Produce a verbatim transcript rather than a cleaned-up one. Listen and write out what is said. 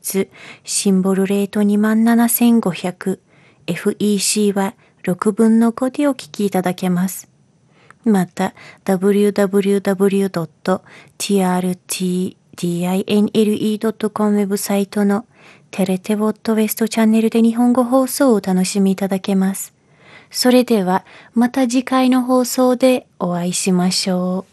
率、シンボルレートにまんななせんごひゃく、エフイーシー はろくぶんのごでお聞きいただけます。また、ダブリューダブリューダブリュードットティーアールティーディーアイエヌエルイードットコム ウェブサイトのテレテボットウェストチャンネルで日本語放送をお楽しみいただけます。それではまた次回の放送でお会いしましょう。